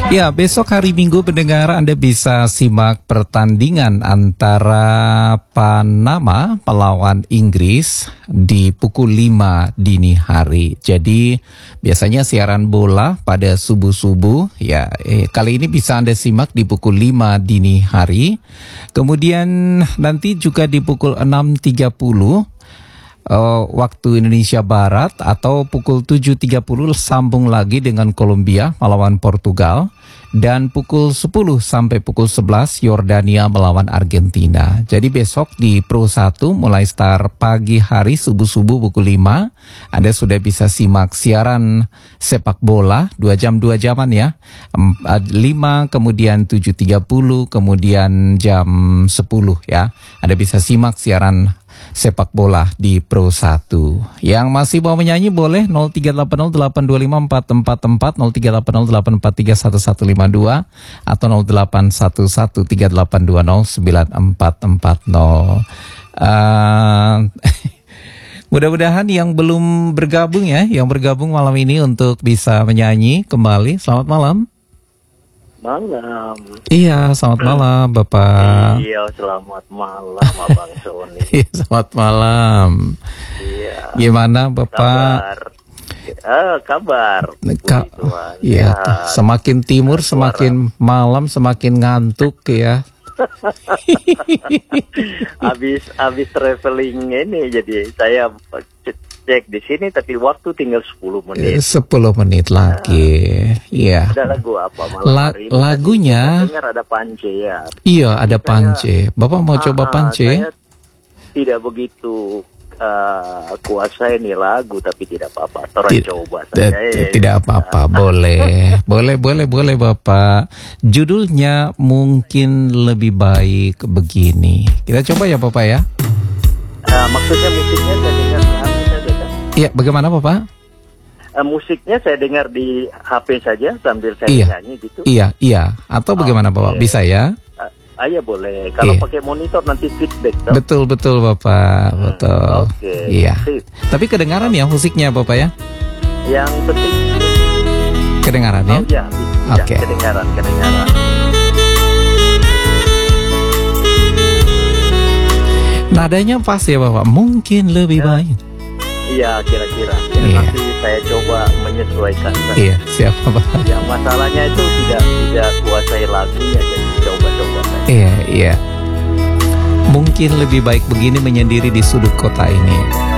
Ya, besok hari Minggu pendengar Anda bisa simak pertandingan antara Panama melawan Inggris di pukul 5 dini hari. Jadi biasanya siaran bola pada subuh-subuh ya, kali ini bisa Anda simak di pukul 5 dini hari. Kemudian nanti juga di pukul 6.30 waktu Indonesia Barat atau pukul 7.30 sambung lagi dengan Kolombia melawan Portugal, dan pukul 10 sampai pukul 11 Yordania melawan Argentina. Jadi besok di Pro 1 mulai start pagi hari subuh-subuh pukul 5 Anda sudah bisa simak siaran sepak bola 2 jaman ya. 5 kemudian 7.30 kemudian jam 10 ya. Anda bisa simak siaran sepak bola di Pro 1. Yang masih mau menyanyi boleh 0380825444, 038084311152 atau 081138209440. Mudah-mudahan yang belum bergabung ya, yang bergabung malam ini untuk bisa menyanyi kembali. Selamat malam. Malam. Iya, selamat malam Bapak. Iya, selamat malam Abang Sony. Iya, selamat malam. Iya. Gimana Bapak? Kabar. Iya, semakin timur semakin malam semakin ngantuk ya. Habis traveling ini, jadi saya cek di sini tapi waktu tinggal 10 menit. 10 menit lagi. Iya. Ada lagu apa malam hari ini? Lagunya Dengar ada Pance ya. Iya, ada Pance. Bapak mau coba Pance? Saya tidak begitu kuasai nih lagu, tapi tidak apa-apa. Orang coba saja. Tidak apa-apa, boleh Bapak. Judulnya mungkin lebih baik begini. Kita coba ya Bapak ya. Maksudnya musiknya saya dengar di HP saja kan? Iya, bagaimana Bapak? Musiknya saya dengar di HP saja sambil saya nyanyi gitu. Iya. Atau bagaimana Bapak? Bisa ya? Ya boleh. Kalau pakai monitor nanti feedback. Betul Bapak. Betul. Iya. Tapi kedengaran ya musiknya Bapak ya? Yang penting kedengaran ya? Iya. Oke. Kedengaran. Nadanya pas ya Bapak. Mungkin lebih baik. Iya, kira-kira. Nanti saya coba menyesuaikan. Iya, siap Bapak. Yang masalahnya itu tidak kuasai lagunya, jadi coba-coba saja. Iya. Mungkin lebih baik begini menyendiri di sudut kota ini.